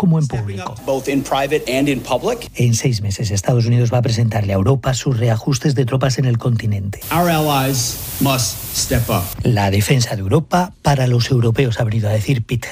como en público. En 6 meses, Estados Unidos va a presentarle a Europa sus reajustes de tropas en el continente. La defensa de Europa para los europeos, ha venido a decir Pete